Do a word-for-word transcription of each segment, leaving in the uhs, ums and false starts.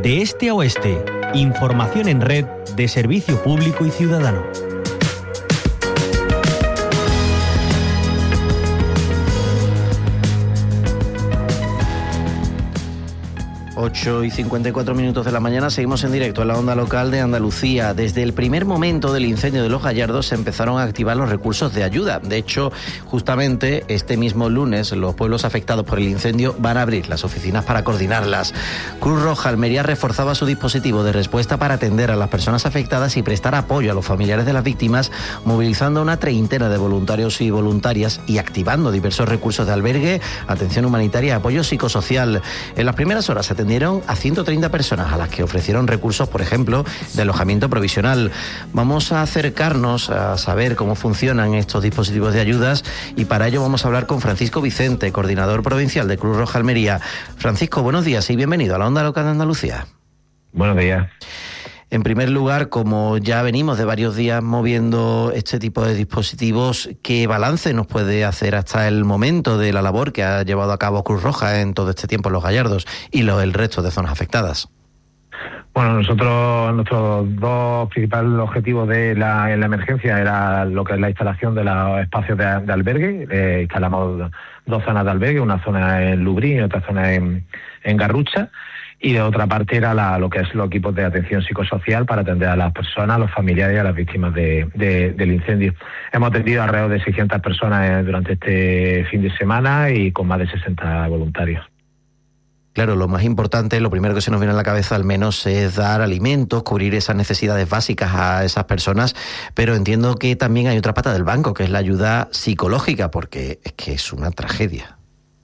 De este a oeste, información en red de servicio público y ciudadano. ocho y cincuenta y cuatro minutos de la mañana, seguimos en directo en la onda local de Andalucía. Desde el primer momento del incendio de Los Gallardos se empezaron a activar los recursos de ayuda. De hecho, justamente este mismo lunes los pueblos afectados por el incendio van a abrir las oficinas para coordinarlas. Cruz Roja Almería reforzaba su dispositivo de respuesta para atender a las personas afectadas y prestar apoyo a los familiares de las víctimas, movilizando una treintena de voluntarios y voluntarias y activando diversos recursos de albergue, atención humanitaria y apoyo psicosocial. En las primeras horas se atendieron a ciento treinta personas a las que ofrecieron recursos, por ejemplo, de alojamiento provisional. Vamos a acercarnos a saber cómo funcionan estos dispositivos de ayudas y para ello vamos a hablar con Francisco Vicente, coordinador provincial de Cruz Roja Almería. Francisco, buenos días y bienvenido a la onda local de Andalucía. Buenos días. En primer lugar, como ya venimos de varios días moviendo este tipo de dispositivos, ¿qué balance nos puede hacer hasta el momento de la labor que ha llevado a cabo Cruz Roja en todo este tiempo en Los Gallardos y lo, el resto de zonas afectadas? Bueno, nosotros, nuestros dos principales objetivos de la, en la emergencia era lo que es la instalación de los espacios de, de albergue. Eh, instalamos dos zonas de albergue, una zona en Lubrín y otra zona en, en Garrucha. Y de otra parte era la, lo que es los equipos de atención psicosocial para atender a las personas, a los familiares y a las víctimas de, de, del incendio. Hemos atendido alrededor de seiscientas personas durante este fin de semana y con más de sesenta voluntarios. Claro, lo más importante, lo primero que se nos viene a la cabeza al menos es dar alimentos, cubrir esas necesidades básicas a esas personas, pero entiendo que también hay otra pata del banco, que es la ayuda psicológica, porque es que es una tragedia.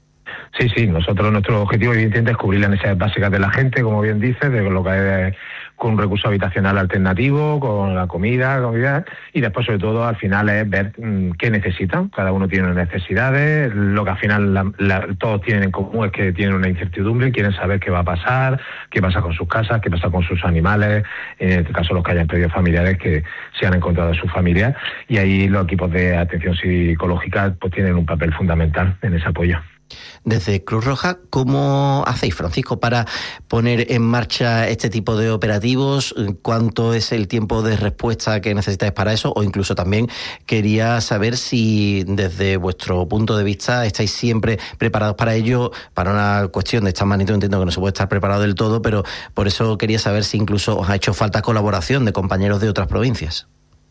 Sí, sí, nosotros nuestro objetivo evidentemente es cubrir las necesidades básicas de la gente, como bien dices, de lo que es con un recurso habitacional alternativo, con la comida, comida, y después sobre todo al final es ver mmm, qué necesitan. Cada uno tiene unas necesidades, lo que al final la, la, todos tienen en común es que tienen una incertidumbre, quieren saber qué va a pasar, qué pasa con sus casas, qué pasa con sus animales, en este caso los que hayan perdido familiares que se han encontrado a su familia, y ahí los equipos de atención psicológica pues tienen un papel fundamental en ese apoyo. Desde Cruz Roja, ¿cómo hacéis, Francisco, para poner en marcha este tipo de operativos? ¿Cuánto es el tiempo de respuesta que necesitáis para eso? O incluso también quería saber si desde vuestro punto de vista estáis siempre preparados para ello. Para una cuestión de esta magnitud entiendo que no se puede estar preparado del todo, pero por eso quería saber si incluso os ha hecho falta colaboración de compañeros de otras provincias.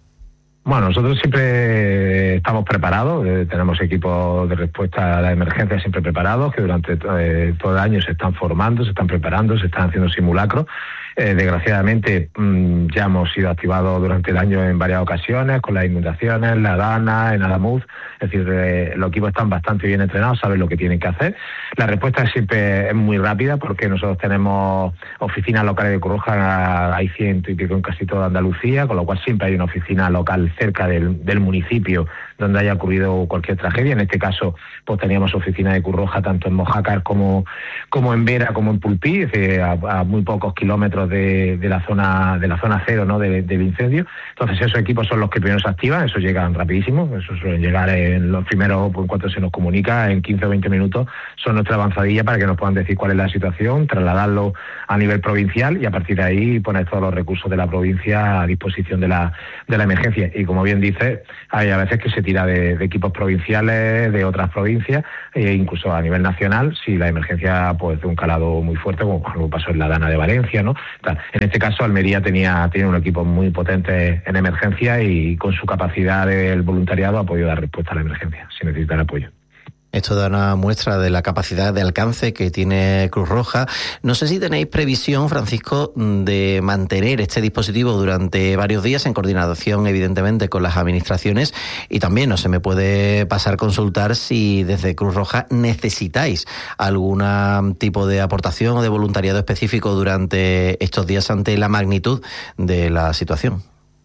Bueno, nosotros siempre estamos preparados, eh, tenemos equipos de respuesta a la emergencia siempre preparados, que durante eh, todo el año se están formando, se están preparando, se están haciendo simulacros. Eh, desgraciadamente mmm, ya hemos sido activados durante el año en varias ocasiones, con las inundaciones, la Dana, en Adamuz. Es decir, eh, los equipos están bastante bien entrenados, saben lo que tienen que hacer. La respuesta siempre es muy rápida porque nosotros tenemos oficinas locales de Cruz Roja, hay ciento y pico en casi toda Andalucía, con lo cual siempre hay una oficina local cerca del, del municipio donde haya ocurrido cualquier tragedia. En este caso, pues teníamos oficina de Cruz Roja tanto en Mojácar como, como en Vera, como en Pulpí, es decir, a, a muy pocos kilómetros de, de la zona de la zona cero, ¿no?, de, del incendio. Entonces esos equipos son los que primero se activan, esos llegan rapidísimo, esos suelen llegar en los primeros, pues, en cuanto se nos comunica, en quince o veinte minutos son nuestra avanzadilla para que nos puedan decir cuál es la situación, trasladarlo a nivel provincial y a partir de ahí poner todos los recursos de la provincia a disposición de la, de la emergencia. Y como bien dice, hay a veces que se tira de, de equipos provinciales de otras provincias e incluso a nivel nacional si la emergencia pues de un calado muy fuerte, como por ejemplo pasó en la Dana de Valencia, ¿no? En este caso Almería tenía, tiene un equipo muy potente en emergencia y con su capacidad del voluntariado ha podido dar respuesta a la emergencia si necesitan apoyo. Esto da una muestra de la capacidad de alcance que tiene Cruz Roja. No sé si tenéis previsión, Francisco, de mantener este dispositivo durante varios días en coordinación, evidentemente, con las administraciones. Y también no se me puede pasar consultar si desde Cruz Roja necesitáis algún tipo de aportación o de voluntariado específico durante estos días ante la magnitud de la situación.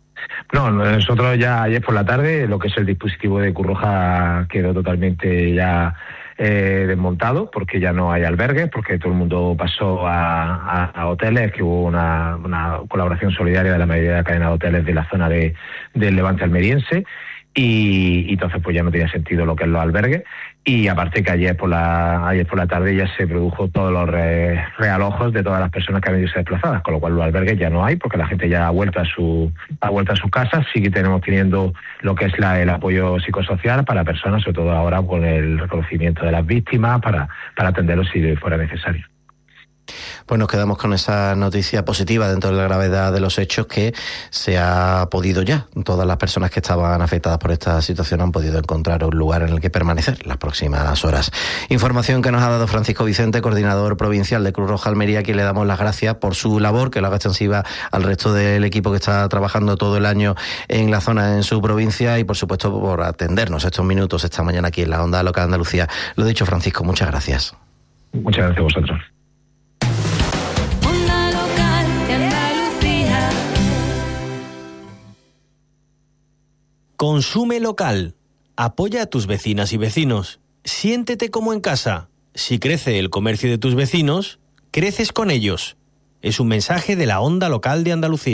No, nosotros ya ayer por la tarde, lo que es el dispositivo de Cruz Roja quedó totalmente ya eh, desmontado, porque ya no hay albergues, porque todo el mundo pasó a, a, a hoteles, que hubo una, una colaboración solidaria de la mayoría de la cadena de hoteles de la zona de, del Levante almeriense. y, y entonces pues ya no tenía sentido lo que es los albergues. Y aparte que ayer por la ayer por la tarde ya se produjo todos los re, realojos de todas las personas que han ido desplazadas, con lo cual los albergues ya no hay, porque la gente ya ha vuelto a su ha vuelto a sus casas. Sí que tenemos teniendo lo que es la, el apoyo psicosocial para personas, sobre todo ahora con el reconocimiento de las víctimas, para, para atenderlos si fuera necesario. Pues nos quedamos con esa noticia positiva dentro de la gravedad de los hechos, que se ha podido ya, todas las personas que estaban afectadas por esta situación han podido encontrar un lugar en el que permanecer las próximas horas. Información que nos ha dado Francisco Vicente, coordinador provincial de Cruz Roja Almería, a quien le damos las gracias por su labor, que lo haga extensiva al resto del equipo que está trabajando todo el año en la zona, en su provincia, y por supuesto por atendernos estos minutos esta mañana aquí en la Onda Local de Andalucía. Lo dicho, Francisco, muchas gracias. Muchas gracias a vosotros. Consume local. Apoya a tus vecinas y vecinos. Siéntete como en casa. Si crece el comercio de tus vecinos, creces con ellos. Es un mensaje de la Onda Local de Andalucía.